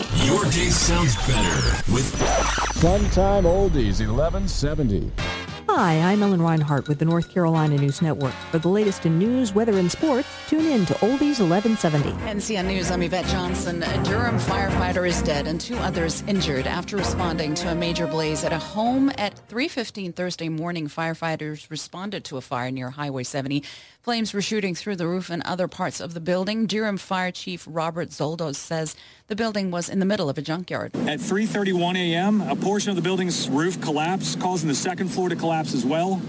Your day sounds better with Fun Time Oldies 1170. Hi, I'm Ellen Reinhart with the North Carolina News Network. For the latest in news, weather, and sports, tune in to Oldies 1170. NCN News, I'm Yvette Johnson. A Durham firefighter is dead and 2 others injured after responding to a major blaze at a home at 3:15 Thursday morning. Firefighters responded to a fire near Highway 70. Flames were shooting through the roof and other parts of the building. Durham Fire Chief Robert Zoldos says the building was in the middle of a junkyard. At 3:31 a.m., a portion of the building's roof collapsed, causing the second floor to collapse as well.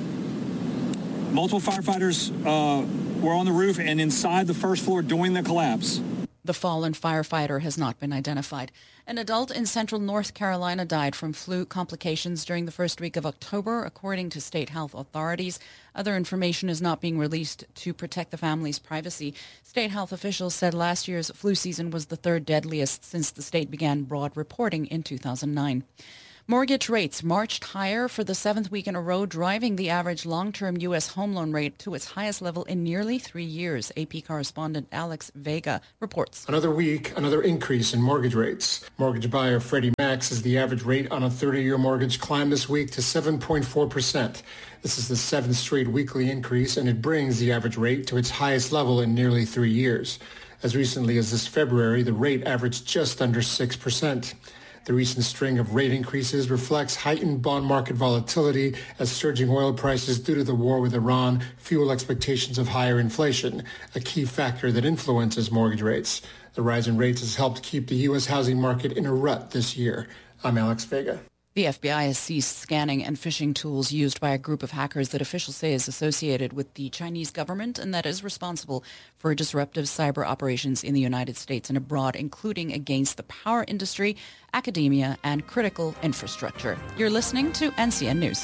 Multiple firefighters were on the roof and inside the first floor during the collapse. The fallen firefighter has not been identified. An adult in central North Carolina died from flu complications during the first week of October, according to state health authorities. Other information is not being released to protect the family's privacy. State health officials said last year's flu season was the 3rd deadliest since the state began broad reporting in 2009. Mortgage rates marched higher for the 7th week in a row, driving the average long-term U.S. home loan rate to its highest level in nearly 3 years. AP correspondent Alex Vega reports. Another week, another increase in mortgage rates. Mortgage buyer Freddie Mac says the average rate on a 30-year mortgage climbed this week to 7.4%. This is the 7th straight weekly increase, and it brings the average rate to its highest level in nearly 3 years. As recently as this February, the rate averaged just under 6%. The recent string of rate increases reflects heightened bond market volatility as surging oil prices due to the war with Iran fuel expectations of higher inflation, a key factor that influences mortgage rates. The rise in rates has helped keep the U.S. housing market in a rut this year. I'm Alex Vega. The FBI has ceased scanning and phishing tools used by a group of hackers that officials say is associated with the Chinese government and that is responsible for disruptive cyber operations in the United States and abroad, including against the power industry, academia, and critical infrastructure. You're listening to NCN News.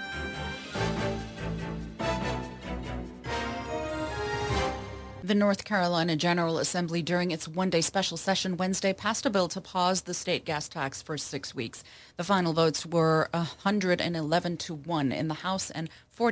The North Carolina General Assembly, during its one-day special session Wednesday, passed a bill to pause the state gas tax for 6 weeks. The final votes were 111-1 in the House and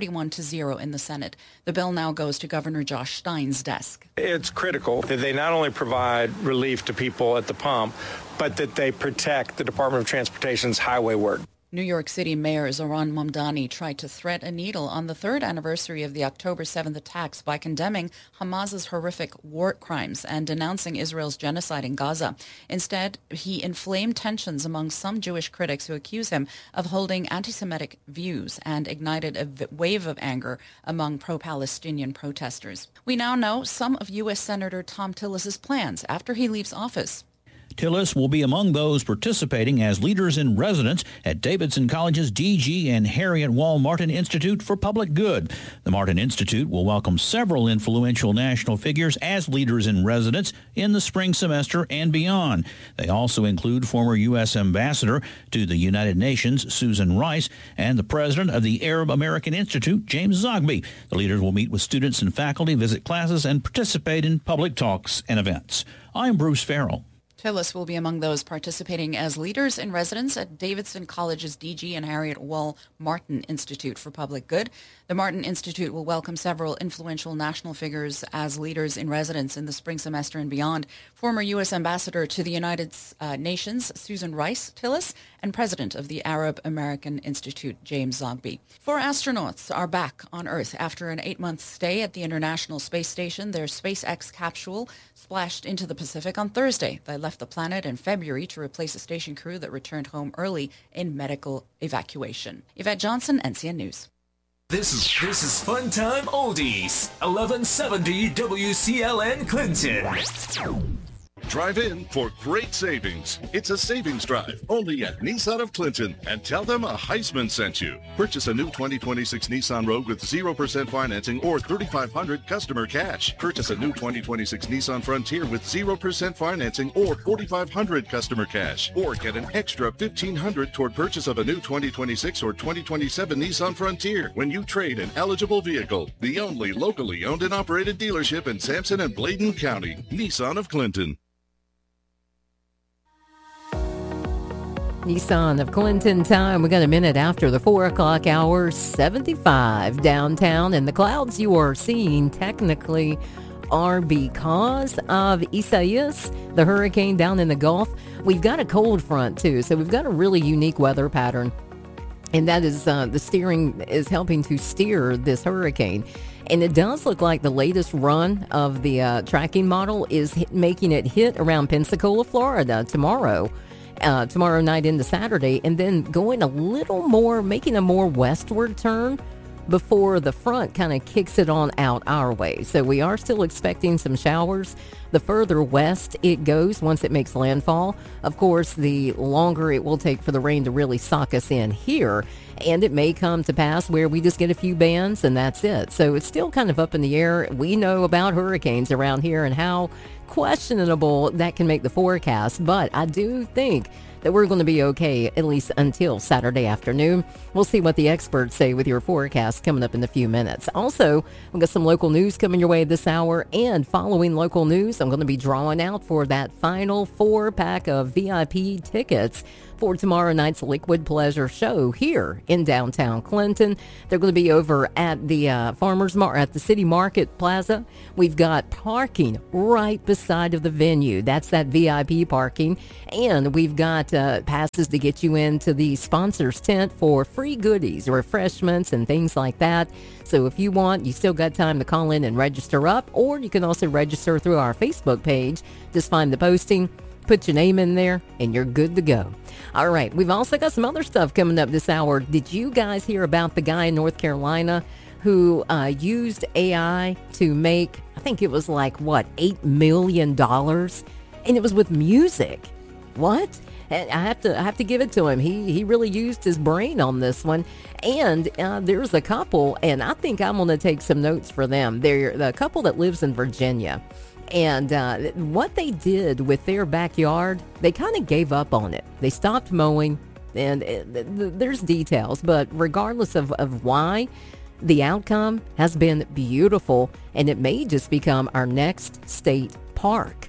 41-0 in the Senate. The bill now goes to Governor Josh Stein's desk. It's critical that they not only provide relief to people at the pump, but that they protect the Department of Transportation's highway work. New York City Mayor Zohran Mamdani tried to thread a needle on the 3rd anniversary of the October 7th attacks by condemning Hamas's horrific war crimes and denouncing Israel's genocide in Gaza. Instead, he inflamed tensions among some Jewish critics who accuse him of holding anti-Semitic views and ignited a wave of anger among pro-Palestinian protesters. We now know some of U.S. Senator Thom Tillis's plans after he leaves office. Tillis will be among those participating as leaders in residence at Davidson College's D.G. and Harriet Wall Martin Institute for Public Good. The Martin Institute will welcome several influential national figures as leaders in residence in the spring semester and beyond. They also include former U.S. Ambassador to the United Nations, Susan Rice, and the president of the Arab American Institute, James Zogby. The leaders will meet with students and faculty, visit classes, and participate in public talks and events. I'm Bruce Farrell. Tillis will be among those participating as leaders in residence at Davidson College's D.G. and Harriet Wall Martin Institute for Public Good. The Martin Institute will welcome several influential national figures as leaders in residence in the spring semester and beyond. Former U.S. Ambassador to the United Nations, Susan Rice Tillis, and President of the Arab American Institute, James Zogby. 4 astronauts are back on Earth after an 8-month stay at the International Space Station. Their SpaceX capsule splashed into the Pacific on Thursday. They left the planet in February to replace a station crew that returned home early in medical evacuation. Yvette Johnson, NCN News. This is Fun Time Oldies 1170 WCLN Clinton. Drive in for great savings. It's a savings drive only at Nissan of Clinton, and tell them a Heisman sent you. Purchase a new 2026 Nissan Rogue with 0% financing or $3,500 customer cash. Purchase a new 2026 Nissan Frontier with 0% financing or $4,500 customer cash. Or get an extra $1,500 toward purchase of a new 2026 or 2027 Nissan Frontier when you trade an eligible vehicle. The only locally owned and operated dealership in Sampson and Bladen County. Nissan of Clinton. Nissan of Clinton time. We got a minute after the 4 o'clock hour. 75 downtown, and the clouds you are seeing technically are because of Isaias, the hurricane down in the Gulf. We've got a cold front too, so we've got a really unique weather pattern. And that is the steering is helping to steer this hurricane. And it does look like the latest run of the tracking model is making it hit around Pensacola, Florida tomorrow night into Saturday, and then going a little more, making a more westward turn before the front kind of kicks it on out our way. So we are still expecting some showers. The further west it goes, once it makes landfall, of course, the longer it will take for the rain to really sock us in here. And it may come to pass where we just get a few bands and that's it. So it's still kind of up in the air. We know about hurricanes around here and how questionable that can make the forecast, but I do think that we're going to be okay, at least until Saturday afternoon. We'll see what the experts say with your forecast coming up in a few minutes. Also, we've got some local news coming your way this hour, and following local news, I'm going to be drawing out for that final 4-pack of VIP tickets for tomorrow night's Liquid Pleasure show here in downtown Clinton. They're going to be over at the at the City Market Plaza. We've got parking right beside of the venue. That's that VIP parking. And we've got passes to get you into the sponsors tent for free goodies, refreshments, and things like that. So if you want, you still got time to call in and register up, or you can also register through our Facebook page. Just find the posting, put your name in there, and you're good to go. All right, we've also got some other stuff coming up this hour. Did you guys hear about the guy in North Carolina who used AI to make, I think it was like, $8 million? And it was with music. What? And I have to give it to him. He really used his brain on this one. And there's a couple, and I think I'm going to take some notes for them. They're the couple that lives in Virginia. And what they did with their backyard, they kind of gave up on it. They stopped mowing, and there's details, but regardless of why, the outcome has been beautiful, and it may just become our next state park.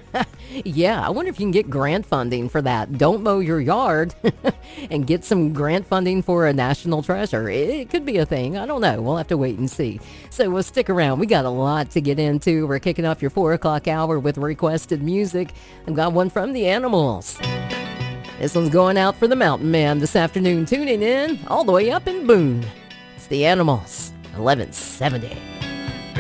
Yeah, I wonder if you can get grant funding for that. Don't mow your yard and get some grant funding for a national treasure. It could be a thing. I don't know. We'll have to wait and see. So we'll stick around. We got a lot to get into. We're kicking off your 4 o'clock hour with requested music. I've got one from the Animals. This one's going out for the Mountain Man this afternoon. Tuning in all the way up in Boone. It's the Animals, 1170.